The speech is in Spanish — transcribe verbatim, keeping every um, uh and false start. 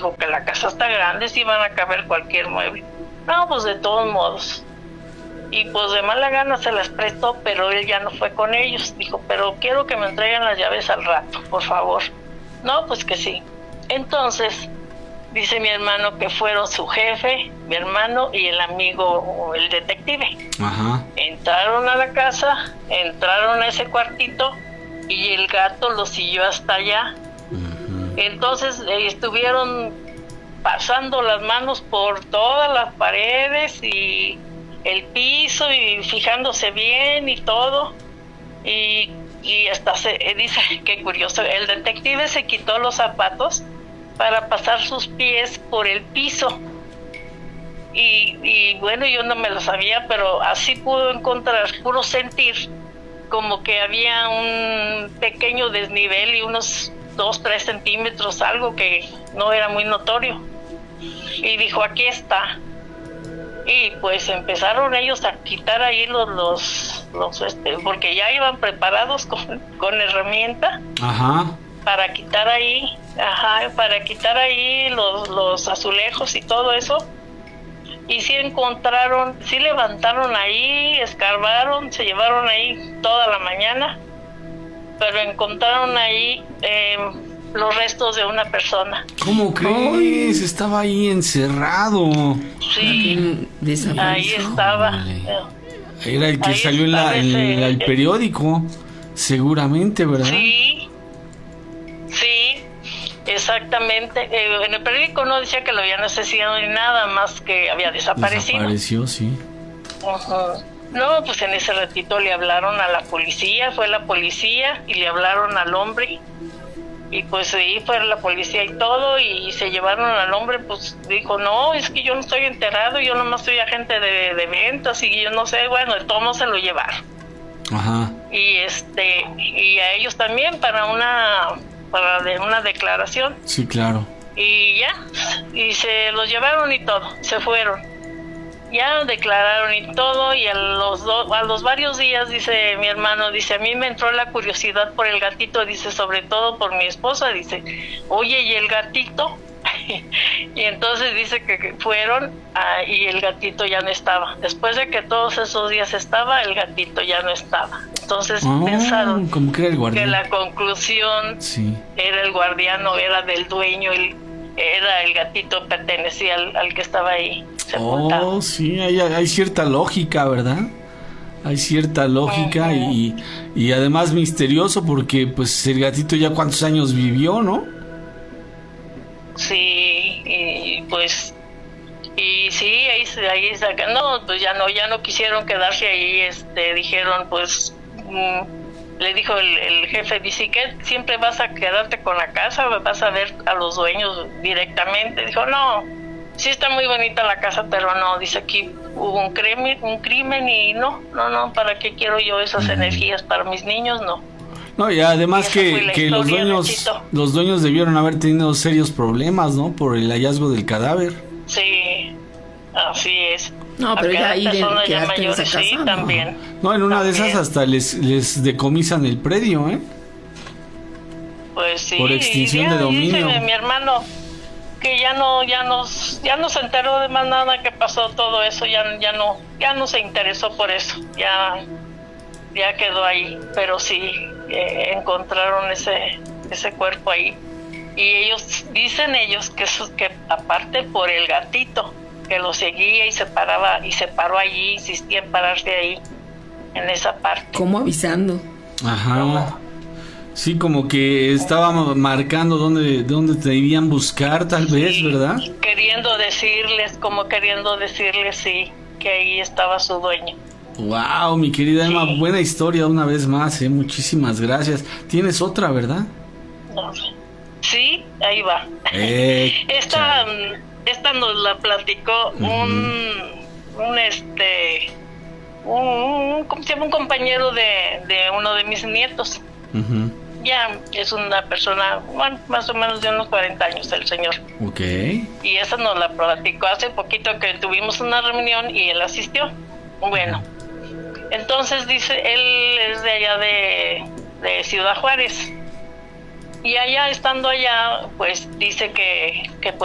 dijo que la casa está grande, si van a caber cualquier mueble. No, pues de todos modos. Y pues de mala gana se las prestó, pero él ya no fue con ellos. Dijo, pero quiero que me entreguen las llaves al rato, por favor. No, pues que sí. Entonces, dice mi hermano que fueron su jefe, mi hermano y el amigo, el detective. Ajá. Entraron a la casa, entraron a ese cuartito y el gato lo siguió hasta allá. Uh-huh. Entonces eh, estuvieron pasando las manos por todas las paredes y el piso y fijándose bien y todo, y, y hasta se dice que curioso, el detective se quitó los zapatos para pasar sus pies por el piso y, y bueno, yo no me lo sabía, pero así pudo encontrar, pudo sentir como que había un pequeño desnivel y unos dos, tres centímetros, algo que no era muy notorio, y dijo, aquí está. Y pues empezaron ellos a quitar ahí los, los, los este, porque ya iban preparados con, con herramienta. Ajá. Para quitar ahí, ajá, para quitar ahí los, los azulejos y todo eso. Y sí encontraron, sí levantaron ahí, escarbaron, se llevaron ahí toda la mañana, pero encontraron ahí eh, los restos de una persona. ¿Cómo crees? Oh, estaba ahí encerrado. Sí, ahí estaba. Era el que ahí salió en, la, en ese, el periódico, seguramente, ¿verdad? Sí, sí, exactamente. Eh, en el periódico no decía que lo habían asesinado ni nada, más que había desaparecido. Desapareció, sí. Uh-huh. No, pues en ese ratito le hablaron a la policía, fue la policía y le hablaron al hombre. Y pues ahí fue la policía y todo, y se llevaron al hombre, pues dijo, no, es que yo no estoy enterado, yo nomás soy agente de, de ventas y yo no sé, bueno, de todo se lo llevaron. Ajá. Y este, y a ellos también para una, para de una declaración. Sí, claro. Y ya, y se los llevaron y todo, se fueron. Ya declararon y todo, y a los do, a los varios días, dice mi hermano, dice, a mí me entró la curiosidad por el gatito, dice, sobre todo por mi esposa, dice, oye, ¿y el gatito? Y entonces dice que fueron ah, y el gatito ya no estaba. Después de que todos esos días estaba, el gatito ya no estaba. Entonces oh, pensaron ¿cómo que, era el guardián? Que la conclusión sí. Era el guardián, no era del dueño, el, era el gatito, pertenecía al, al que estaba ahí sepultado. Oh, sí, hay, hay cierta lógica, ¿verdad? Hay cierta lógica uh-huh. y, y además misterioso porque pues el gatito ya cuántos años vivió, ¿no? Sí, y pues y sí, ahí ahí sacan, no, pues ya no ya no quisieron quedarse ahí, este dijeron pues mmm, le dijo el, el jefe, dice que siempre vas a quedarte con la casa, vas a ver a los dueños directamente. Dijo, no, sí está muy bonita la casa, pero no, dice aquí hubo un crimen, un crimen y no, no, no, ¿para qué quiero yo esas uh-huh. energías para mis niños? No. No, y además y que, que los dueños los dueños debieron haber tenido serios problemas, ¿no? Por el hallazgo del cadáver. Sí, así es. No, pero ya ahí de ya mayores, sí, no. también. No, en una también. de esas hasta les les decomisan el predio, ¿eh? Pues sí. Por extinción ya, de dominio. Dice mi hermano que ya no ya no ya no se enteró de más nada que pasó todo eso, ya ya no ya no se interesó por eso. Ya ya quedó ahí, pero sí eh, encontraron ese ese cuerpo ahí. Y ellos dicen ellos que eso, que aparte por el gatito que lo seguía y se paraba y se paró allí, insistía en pararse ahí en esa parte. ¿Cómo avisando? Ajá. ¿Cómo? Sí, como que estaba marcando dónde dónde te debían buscar, tal sí, vez, ¿verdad? Queriendo decirles, como queriendo decirles sí, que ahí estaba su dueño. Wow, mi querida Emma, sí. Buena historia una vez más, eh, muchísimas gracias. Tienes otra, ¿verdad? No. Sí, ahí va. Eh, esta esta nos la platicó uh-huh. un un este un, ¿cómo se llama? Un compañero de, de uno de mis nietos. Uh-huh. Ya es una persona, bueno, más o menos de unos cuarenta años el señor. Okay. Y esa nos la platicó hace poquito que tuvimos una reunión y él asistió. Bueno, entonces dice, él es de allá de, de Ciudad Juárez. Y allá, estando allá, pues dice que, que